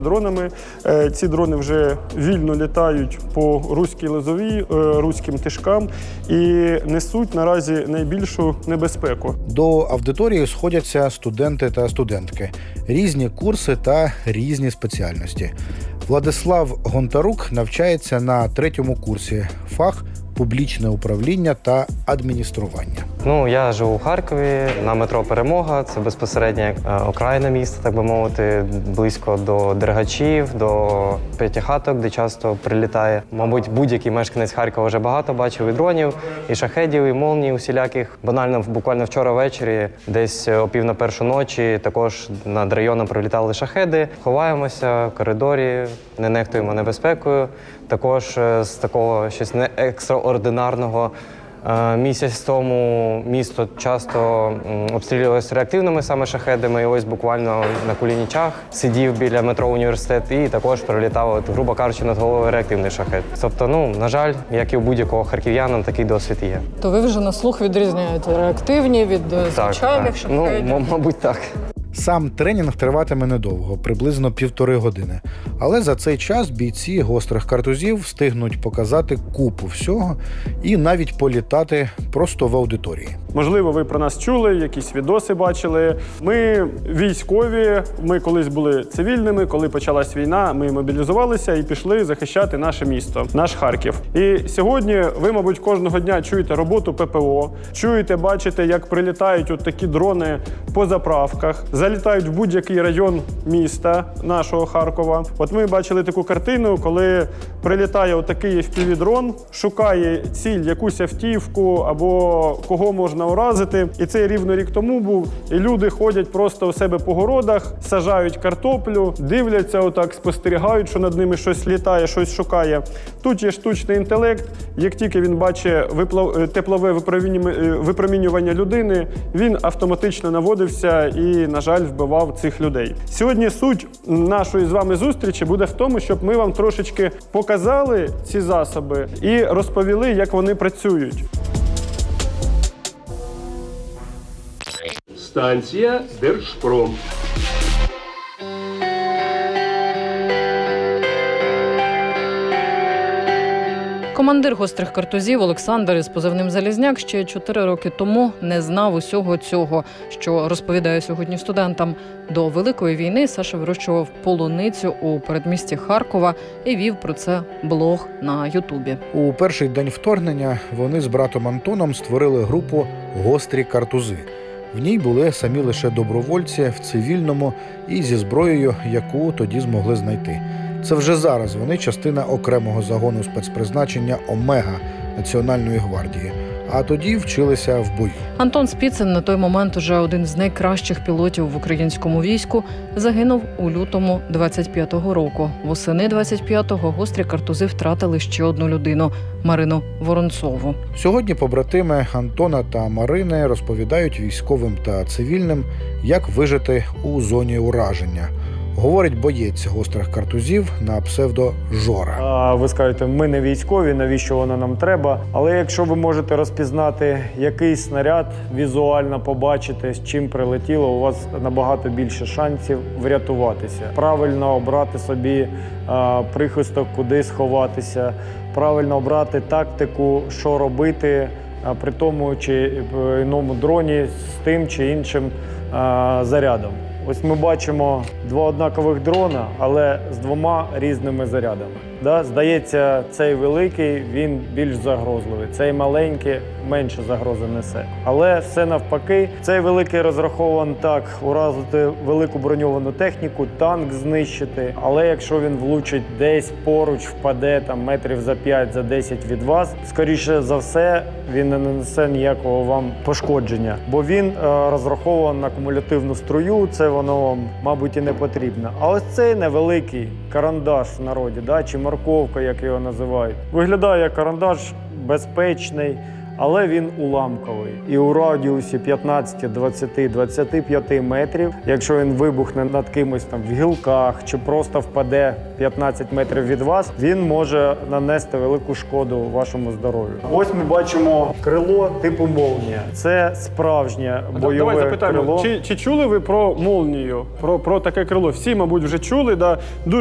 Дронами. Ці дрони вже вільно літають по руській лозовій, руським тишкам і несуть наразі найбільшу небезпеку. До аудиторії сходяться студенти та студентки. Різні курси та різні спеціальності. Владислав Гонтарук навчається на 3-му курсі. Фах публічне управління та адміністрування. Я живу у Харкові, на метро «Перемога». Це безпосередня окраїна міста, так би мовити, близько до Дергачів, до П'ятихаток, де часто прилітає. Мабуть, будь-який мешканець Харкова вже багато бачив і дронів, і шахедів, і молній усіляких. Банально, буквально вчора ввечері, десь о 1:45 ночі, також над районом прилітали шахеди. Ховаємося в коридорі, не нехтуємо небезпекою. Також з такого щось не екстраординарного. Місяць тому місто часто обстрілювалося реактивними саме шахедами. І ось буквально на Кулінічах сидів біля метро «Університет» і також прилітав, грубо кажучи, над головою реактивний шахед. Тобто, на жаль, як і у будь-якого харків'янина, такий досвід є. То ви вже на слух відрізняєте реактивні від звичайних шахедів? Мабуть, так. Сам тренінг триватиме недовго, приблизно 1,5 години. Але за цей час бійці гострих картузів встигнуть показати купу всього і навіть політати просто в аудиторії. Можливо, ви про нас чули, якісь відоси бачили. Ми військові, ми колись були цивільними, коли почалась війна, ми мобілізувалися і пішли захищати наше місто, наш Харків. І сьогодні ви, мабуть, кожного дня чуєте роботу ППО, чуєте, бачите, як прилітають от такі дрони по заправках, залітають в будь-який район міста нашого Харкова. От ми бачили таку картину, коли прилітає отакий FPV-дрон, шукає ціль, якусь автівку або кого можна уразити. І це рівно рік тому був. І люди ходять просто у себе по городах, саджають картоплю, дивляться отак, спостерігають, що над ними щось літає, щось шукає. Тут є штучний інтелект. Як тільки він бачить теплове випромінювання людини, він автоматично наводився і, на жаль, вбивав цих людей. Сьогодні суть нашої з вами зустрічі буде в тому, щоб ми вам трошечки показали ці засоби і розповіли, як вони працюють. Станція Держпром. Командир гострих картузів Олександр із позивним «Залізняк» ще 4 роки тому не знав усього цього, що розповідає сьогодні студентам. До Великої війни Саша вирощував полуницю у передмісті Харкова і вів про це блог на Ютубі. У перший день вторгнення вони з братом Антоном створили групу «Гострі картузи». В ній були самі лише добровольці в цивільному і зі зброєю, яку тоді змогли знайти. Це вже зараз вони частина окремого загону спецпризначення «Омега» Національної гвардії. А тоді вчилися в бою. Антон Спіцин, на той момент уже один з найкращих пілотів в українському війську, загинув у лютому 25-го року. Восени 25-го гострі картузи втратили ще одну людину – Марину Воронцову. Сьогодні побратими Антона та Марини розповідають військовим та цивільним, як вижити у зоні ураження. Говорить боєць гострих картузів на псевдо Жора. Ви скажете, ми не військові, навіщо воно нам треба? Але якщо ви можете розпізнати якийсь снаряд, візуально побачити, з чим прилетіло, у вас набагато більше шансів врятуватися. Правильно обрати собі прихисток, куди сховатися, правильно обрати тактику, що робити при тому чи іному дроні з тим чи іншим зарядом. Ось ми бачимо 2 однакових дрона, але з 2 різними зарядами. Здається, цей великий, він більш загрозливий, цей маленький менше загрози несе. Але все навпаки, цей великий розрахований так, уразити велику броньовану техніку, танк знищити. Але якщо він влучить десь поруч, впаде там метрів за 5, за 10 від вас, скоріше за все, він не нанесе ніякого вам пошкодження. Бо він розрахований на кумулятивну струю, це воно вам, мабуть, і не потрібно. А ось цей невеликий карандаш в народі, чи морковка, як його називають. Виглядає як карандаш, безпечний, але він уламковий. І у радіусі 15, 20, 25 метрів, якщо він вибухне над кимось там в гілках чи просто впаде 15 метрів від вас, він може нанести велику шкоду вашому здоров'ю. Ось ми бачимо крило типу молнія. Це справжнє бойове Давай запитаємо, крило. чи чули ви про молнію, про таке крило? Всі, мабуть, вже чули. Да?